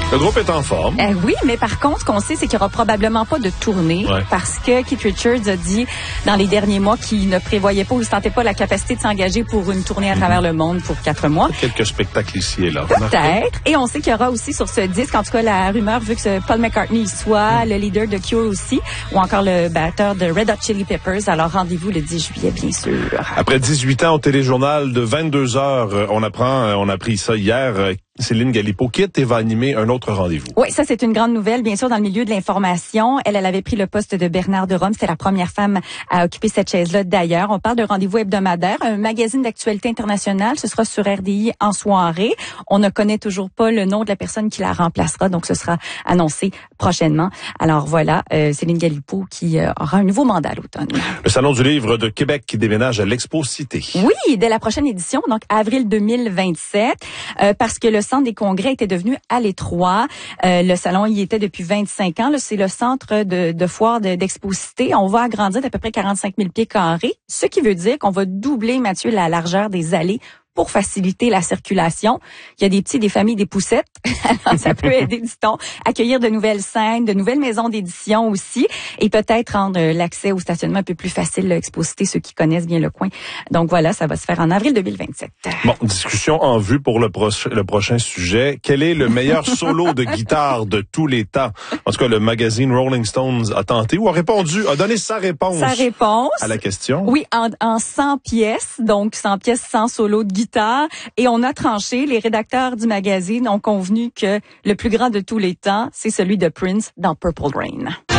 Le groupe est en forme. Oui, mais par contre, ce qu'on sait, c'est qu'il n'y aura probablement pas de tournée parce que Keith Richards a dit dans les derniers mois qu'il ne prévoyait pas ou ne sentait pas la capacité de s'engager pour une tournée à travers le monde pour 4 mois. Quelques spectacles ici et là. Peut-être. Et on sait qu'il y aura aussi sur ce disque, en tout cas la rumeur veut que Paul McCartney y soit, le leader de Cure aussi, ou encore le batteur de Red Hot Chili Peppers. Alors rendez-vous le 10 juillet, bien sûr. Après 18 ans au téléjournal de 22 heures, on a appris ça hier, Céline Galipo quitte et va animer un autre rendez-vous. Oui, ça c'est une grande nouvelle, bien sûr, dans le milieu de l'information. Elle avait pris le poste de Bernard de Rome. C'était la première femme à occuper cette chaise-là d'ailleurs. On parle de rendez-vous hebdomadaire, un magazine d'actualité internationale. Ce sera sur RDI en soirée. On ne connaît toujours pas le nom de la personne qui la remplacera, donc ce sera annoncé prochainement. Alors voilà, Céline Galipo qui aura un nouveau mandat à l'automne. Le Salon du livre de Québec qui déménage à l'Expo Cité. Oui, dès la prochaine édition, donc avril 2027, parce que le Centre des congrès était devenu à l'étroit. Le salon y était depuis 25 ans. Là, c'est le centre de foire d'Expo Cité. On va agrandir d'à peu près 45 000 pieds carrés, ce qui veut dire qu'on va doubler, Mathieu, la largeur des allées pour faciliter la circulation. Il y a des petits, des familles, des poussettes. Alors, ça peut aider, dit-on, accueillir de nouvelles scènes, de nouvelles maisons d'édition aussi, et peut-être rendre l'accès au stationnement un peu plus facile, Expo Cité, ceux qui connaissent bien le coin. Donc voilà, ça va se faire en avril 2027. Bon, discussion en vue pour le prochain sujet. Quel est le meilleur solo de guitare de tous les temps? En tout cas, le magazine Rolling Stones a tenté ou a donné sa réponse. À la question. Oui, en 100 pièces, donc 100 pièces sans solo de guitare. Et on a tranché, les rédacteurs du magazine ont convenu que le plus grand de tous les temps, c'est celui de Prince dans Purple Rain.